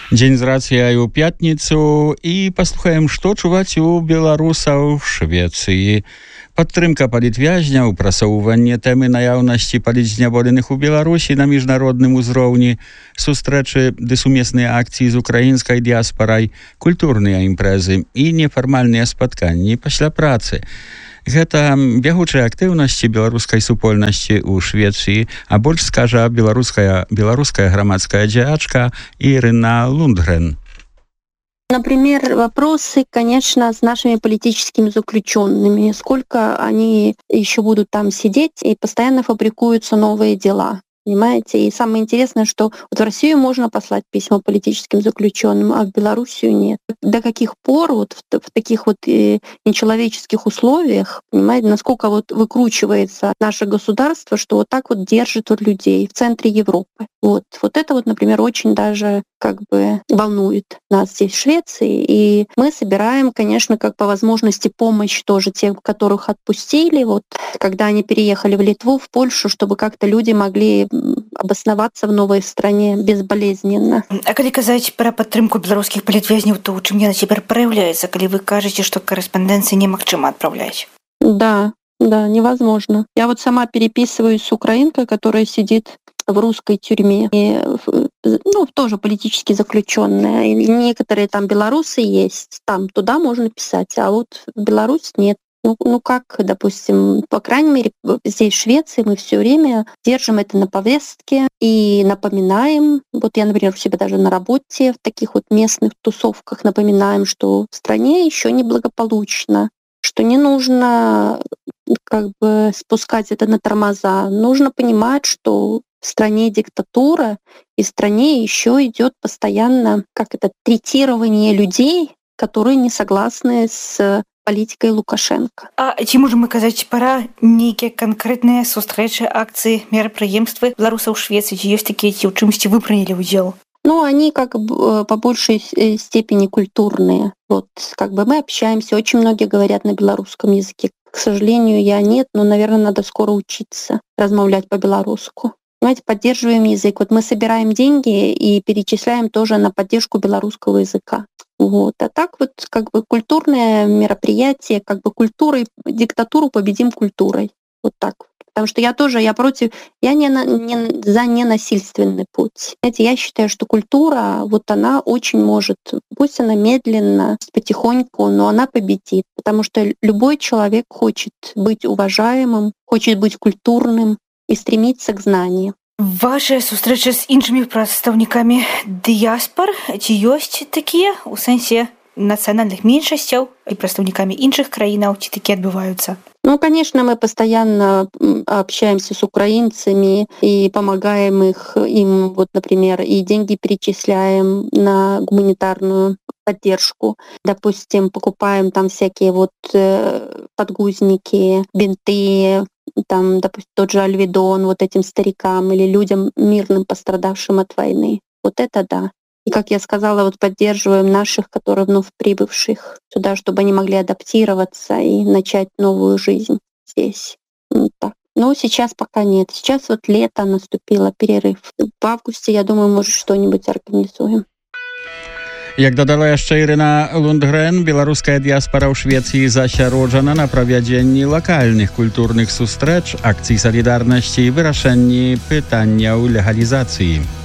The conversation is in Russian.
Дзень з рацыяй у пятніцу і паслухаем, што чуваць у беларусаў в Швецыі. Падтрымка палітвязняў, прасоўванне тэмы наяўнасці палітзняволеных у Беларусі на міжнародным узроўні, сустрэчы ды сумесныя акцыі з украінскай дыяспарай, культурныя імпрэзы і нефармальныя спатканні пасля працы. Гэта бягучыя актыўнасці беларускай супольнасці ў Швецыі, а больш скажа беларуская грамадская дзеячка Ирина Лундгрен. Например, вопросы, конечно, с нашими политическими заключенными. Сколько они еще будут там сидеть, и постоянно фабрикуются новые дела. Понимаете? И самое интересное, что вот в Россию можно послать письма политическим заключенным, а в Белоруссию нет. До каких пор вот в таких вот нечеловеческих условиях, понимаете, насколько вот выкручивается наше государство, что вот так вот держит вот людей в центре Европы. Вот это вот, например, очень даже как бы волнует нас здесь в Швеции. И мы собираем, конечно, как по возможности помощь тоже тем, которых отпустили, вот когда они переехали в Литву, в Польшу, чтобы как-то люди могли обосноваться в новой стране безболезненно. А калі казаць пра падтрымку беларускіх палітвязняў, то ў чым яна цяпер праяўляецца, калі вы кажаце, што карэспандэнцыі немагчыма адпраўляць? Да, невозможно. Я вот сама переписываюсь с украинкой, которая сидит в русской тюрьме, и, тоже политически заключенная. И некоторые там белорусы есть, там туда можно писать, а вот в Беларусь нет. Как, допустим, по крайней мере, здесь в Швеции мы все время держим это на повестке и напоминаем. Вот я, например, у себя даже на работе в таких вот местных тусовках напоминаем, что в стране еще неблагополучно, что не нужно как бы спускать это на тормоза. Нужно понимать, что в стране диктатура, и в стране еще идет постоянно третирование людей, которые не согласны с палітыкай Лукашенко. А ці можам мы казаць пара нейкія канкрэтныя сустрэчы, акцыі, мерапрыемствы беларусаў у Швецыі, ці ёсць такія, ці ў чымсьці вы прынялі ўдзел? Они по большей степени культурные. Мы общаемся, очень многие говорят на белорусском языке. К сожалению, я нет, но, наверное, надо скоро учиться размовлять по-белорусски. Понимаете, поддерживаем язык. Мы собираем деньги и перечисляем тоже на поддержку белорусского языка. А так культурное мероприятие, культурой, диктатуру победим культурой. Так. Потому что я против, я не за ненасильственный путь. Знаете, я считаю, что культура, она очень может, пусть она медленно, потихоньку, но она победит. Потому что любой человек хочет быть уважаемым, хочет быть культурным и стремиться к знаниям. Ваши сустрэчы з іншымі прадстаўнікамі дыяспар, ці ёсць такія у сэнсе нацыянальных меншасцяў і прадстаўнікамі іншых краінаў, ці такія адбываюцца? Конечно, мы постоянно общаемся с украинцами и помогаем им, например, и деньги перечисляем на гуманитарную поддержку. Допустим, покупаем там всякие подгузники, бинты, там, допустим, тот же Альведон этим старикам или людям мирным, пострадавшим от войны. Это да. И, как я сказала, поддерживаем наших, которые вновь прибывших сюда, чтобы они могли адаптироваться и начать новую жизнь здесь. Так. Но сейчас пока нет. Сейчас лето наступило, перерыв. В августе, я думаю, может, что-нибудь организуем. Як дадала яшчэ Ирина Лундгрен, беларуская дыяспара ў Швецыі засяроджана на правядзенні лакальных культурных сустрэч, акцый салідарнасці і вырашэнні пытанняў легалізацыі.